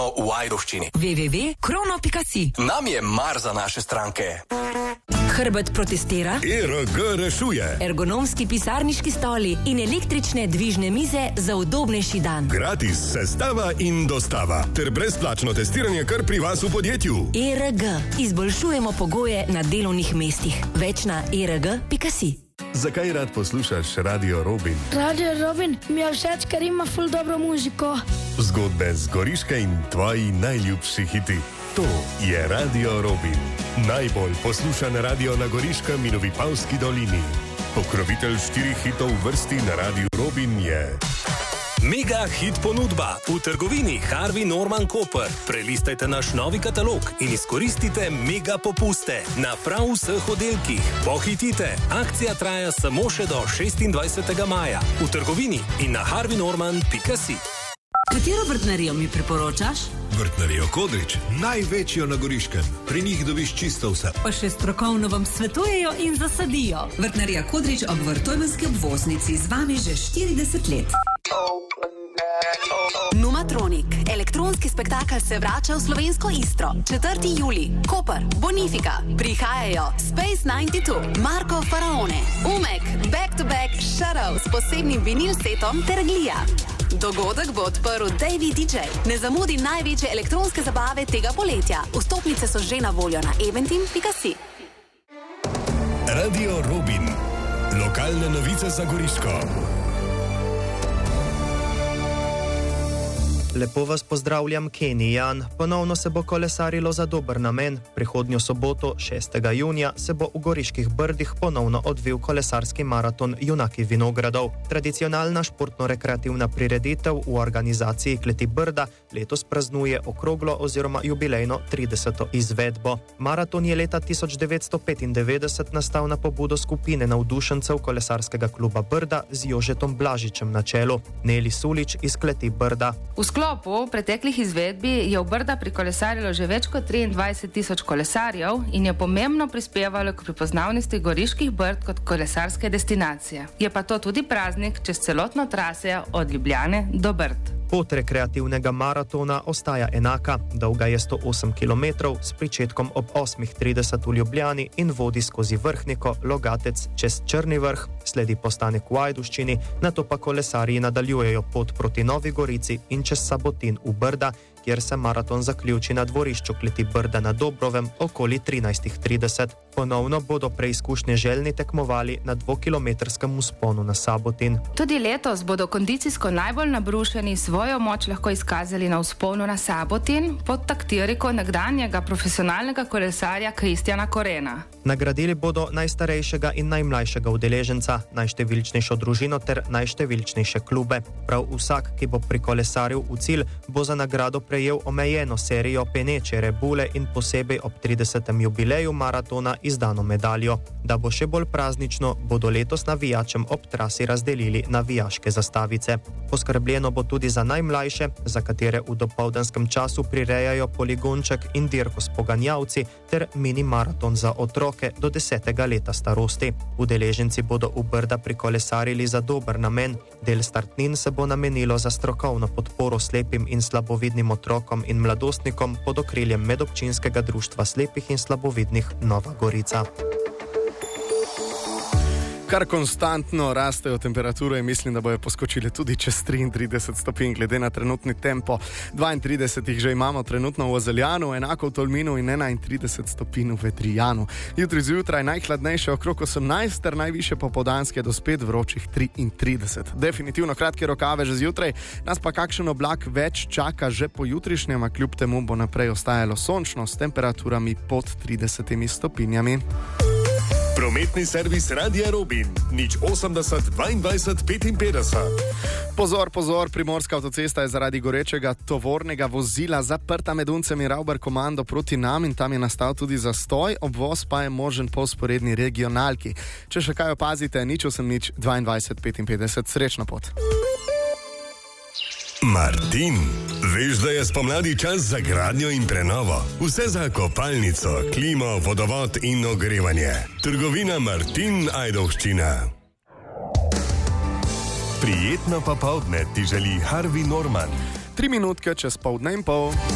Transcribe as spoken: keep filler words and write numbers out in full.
Krono v Ajdovščini. w w w pika krono pika si. Nam je mar za naše stranke. Hrbet protestira. E R G rešuje. Ergonomski pisarniški stoli in električne dvižne mize za udobnejši dan. Gratis sestava in dostava. Ter brezplačno testiranje kar pri vas v podjetju. E R G. Izboljšujemo pogoje na delovnih mestih. Več na e r g pika si. Zakaj rad poslušaš Radio Robin? Radio Robin mi je všeč, ker ima ful dobro muziko. Zgodbe z Goriške in tvoji najljubši hiti. To je Radio Robin. Najbolj poslušan radio na Goriškem in v Vipavski dolini. Pokrovitelj štirih hitov v vrsti na Radio Robin je... Mega hit ponudba v trgovini Harvey Norman Koper. Prelistajte naš novi katalog in izkoristite mega popuste na prav vseh oddelkih. Pohitite, akcija traja samo še do šestindvajsetega maja v trgovini in na harvey norman pika si. Katero vrtnarijo mi priporočaš? Vrtnarijo Kodrič, največjo na Goriškem. Pri njih dobiš čisto vse. Pa še strokovno vam svetujejo in zasadijo. Vrtnarija Kodrič ob Vrtojmenski obvoznici z vami že štirideset let. Numatronik. Elektronski spektakel se vrača v slovensko Istro. četrtega julija. Koper, Bonifika. Prihajajo Space devetdeset dva, Marko Faraone, Umek, Back to Back, Shadow s posebnim vinil setom ter Glija. Dogodek bo odprl Davey D J. Ne zamudi največje elektronske zabave tega poletja. Vstopnice so že na voljo na eventim pika si. Radio Robin. Lokalne novice za Goriško. Lepo vas pozdravljam, Kenny Jan. Ponovno se bo kolesarilo za dober namen. Prihodnjo soboto, šestega junija, se bo v Goriških Brdih ponovno odvil kolesarski maraton Junaki vinogradov. Tradicionalna športno-rekreativna prireditev v organizaciji Kleti Brda letos praznuje okroglo oziroma jubilejno trideseto izvedbo. Maraton je leta tisoč devetsto petindevetdeset nastal na pobudo skupine navdušencev kolesarskega kluba Brda z Jožetom Blažičem na čelu. Neli Sulič iz Kleti Brda. V sklopu preteklih izvedbi je v Brda prikolesarilo že več kot triindvajset tisoč kolesarjev in je pomembno prispevalo k prepoznavnosti Goriških Brd kot kolesarske destinacije. Je pa to tudi praznik čez celotno traso od Ljubljane do Brd. Pot rekreativnega maratona ostaja enaka, dolga je sto osem kilometrov s pričetkom ob osmih trideset v Ljubljani in vodi skozi Vrhniko, Logatec, čez Črni vrh, sledi postanek v Ajdovščini, nato pa kolesarji nadaljujejo pot proti Novi Gorici in čez Sabotin v Brda, kjer se maraton zaključi na dvorišču Kleti Brda na Dobrovem okoli trinajst trideset. Ponovno bodo preizkušnje željni tekmovali na dvokilometrskem vzponu na Sabotin. Tudi letos bodo kondicijsko najbolj nabrušeni svojo moč lahko izkazali na vzponu na Sabotin pod taktiriko nekdanjega profesionalnega kolesarja Kristjana Korena. Nagradili bodo najstarejšega in najmlajšega udeleženca, najštevilčnejšo družino ter najštevilčnejše klube. Prav vsak, ki bo prikolesaril v cilj, bo za nagrado prejel omejeno serijo peneče rebule in posebej ob tridesetem jubileju maratona izdano medaljo. Da bo še bolj praznično, bodo letos navijačem ob trasi razdelili navijaške zastavice. Poskrbljeno bo tudi za najmlajše, za katere v dopoldanskem času prirejajo poligonček in dirko s poganjavci ter mini maraton za otroke do desetega leta starosti. Udeleženci bodo v Brda prikolesarili za dober namen. Del startnin se bo namenilo za strokovno podporo slepim in slabovidnim otrokom in mladostnikom pod okriljem Medobčinskega društva slepih in slabovidnih Nova Gorica. Kar konstantno rastejo temperature in mislim, da bojo poskočile tudi čez triintrideset stopinj, glede na trenutni tempo. dvaintrideset jih že imamo trenutno v Ozeljanu, enako v Tolminu in enaintrideset stopinj v Vedrijanu. Jutri zjutraj najhladnejše okrog osemnajst, ter najviše popoldanske do spet vročih triintrideset. Definitivno kratke rokave že zjutraj, nas pa kakšen oblak več čaka že po jutrišnjem, a kljub temu bo naprej ostajalo sončno s temperaturami pod tridesetimi stopinjami. Prometni servis Radia Robin, nič osemdeset dvaindvajset petinpetdeset. Pozor, pozor, Primorska avtocesta je zaradi gorečega tovornega vozila zaprta med Uncem in Ravbar komando proti nam in tam je nastal tudi zastoj, obvoz pa je možen po vzporedni regionalki. Če še kaj opazite, nič osem nič dvaindvajset petinpetdeset, srečno pot. Martin, veš, da je spomladi čas za gradnjo in prenovo. Vse za kopalnico, klimo, vodovod in ogrevanje. Trgovina Martin, Ajdovščina. Prijetno popoldne ti želi Harvey Norman. Tri minutke čez poldne in pol.